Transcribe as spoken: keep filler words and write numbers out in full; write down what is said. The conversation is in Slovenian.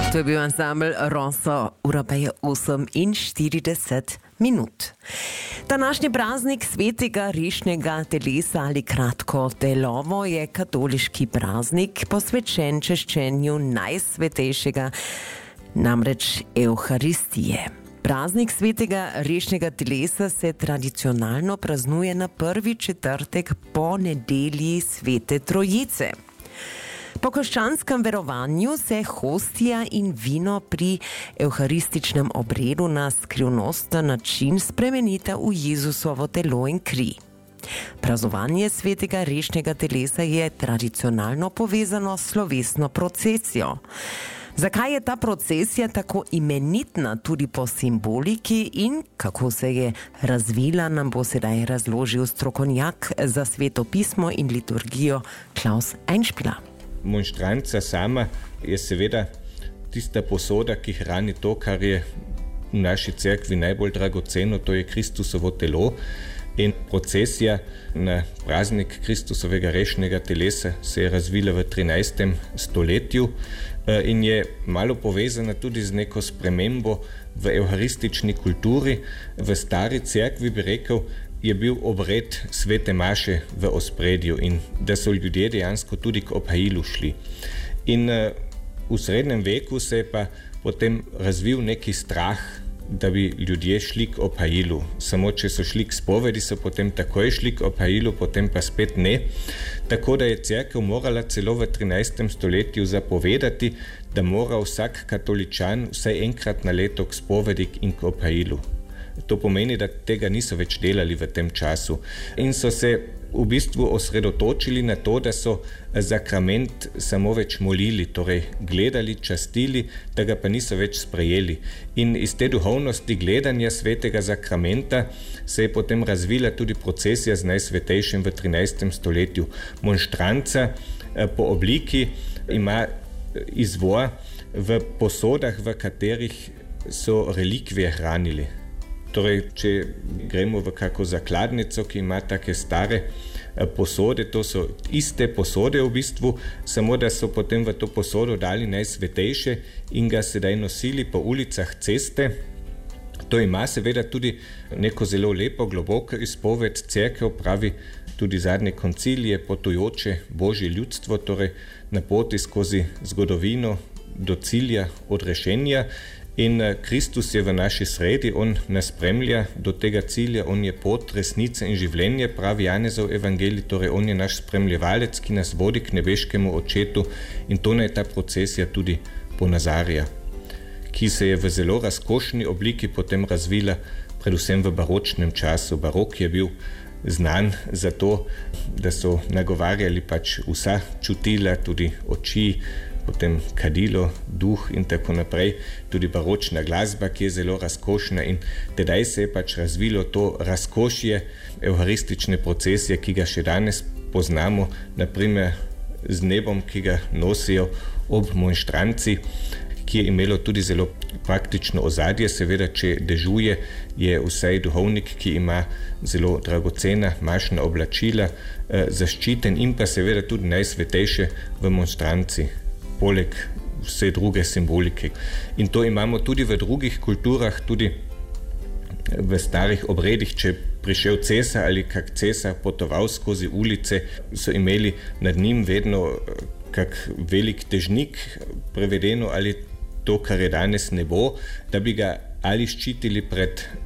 To je bil ansambl Rosa, ura pa je osem in štirideset minut. Današnji praznik svetega rešnega telesa ali kratko telovo je katoliški praznik posvečen češčenju najsvetejšega, namreč Evharistije. Praznik svetega rešnega telesa se tradicionalno praznuje na prvi četrtek po nedelji Svete Trojice. Po krščanskem verovanju se hostija in vino pri evharističnem obredu na skrivnosten način spremenita v Jezusovo telo in kri. Praznovanje svetega rešnega telesa je tradicionalno povezano s slovesno procesijo. Zakaj je ta procesija tako imenitna tudi po simboliki in kako se je razvila, nam bo sedaj razložil strokovnjak za sveto pismo in liturgijo Klaus Einspieler. Monštranca sama je seveda tista posoda, ki hrani to, kar je v naši cerkvi najbolj dragoceno, to je Kristusovo telo. In procesija na praznik Kristusovega rešnega telesa se je razvila v trinajstem stoletju in je malo povezana tudi z neko spremembo v evharistični kulturi. V stari cerkvi bi rekel, je bil obred svete maše v ospredju in da so ljudje dejansko tudi k obhajilu šli. In v srednjem veku se je pa potem razvil neki strah, da bi ljudje šli k obhajilu. Samo če so šli k spovedi, so potem takoj šli k obhajilu, potem pa spet ne. Tako da je cerkev morala celo v trinajstem stoletju zapovedati, da mora vsak katoličan vsaj enkrat na leto k spovedi in k obhajilu. To pomeni, da tega niso več delali v tem času. In so se v bistvu osredotočili na to, da so zakrament samo več molili, torej gledali, častili, da ga pa niso več sprejeli. In iz te duhovnosti gledanja svetega zakramenta se je potem razvila tudi procesija z najsvetejšim v trinajstem stoletju. Monštranca po obliki ima izvor v posodah, v katerih so relikvije hranili. Torej, če gremo v kako zakladnico, ki ima take stare posode, to so iste posode v bistvu, samo da so potem v to posodo dali najsvetejše in ga sedaj nosili po ulicah ceste. To ima seveda tudi neko zelo lepo, globoko izpoved. Cerkev pravi, tudi zadnji koncil je potujoče Božje ljudstvo, torej na poti skozi zgodovino do cilja odrešenja. In Kristus je v naši sredi, on nas spremlja do tega cilja, on je pot, resnice in življenje, pravi Janezov evangelij, torej on je naš spremljevalec, ki nas vodi k nebeškemu očetu in to naj ta procesija tudi ponazarja, ki se je v zelo razkošni obliki potem razvila predvsem v baročnem času. Barok je bil znan za to, da so nagovarjali pač vsa čutila, tudi oči, potem kadilo, duh in tako naprej, tudi baročna glasba, ki je zelo razkošna in tedaj se je pač razvilo to razkošje evharistične procesije, ki ga še danes poznamo, naprimer z nebom, ki ga nosijo ob monštranci, ki je imelo tudi zelo praktično ozadje. Seveda, če dežuje, je vsaj duhovnik, ki ima zelo dragocena mašna oblačila, zaščiten in pa seveda tudi najsvetejše v monštranci, poleg vse druge simbolike. In to imamo tudi v drugih kulturah, tudi v starih obredih. Če prišel cesar ali kak cesar potoval skozi ulice, so imeli nad njim vedno kak velik težnik, prevedeno ali to, kar je danes nebo, da bi ga ali ščitili pred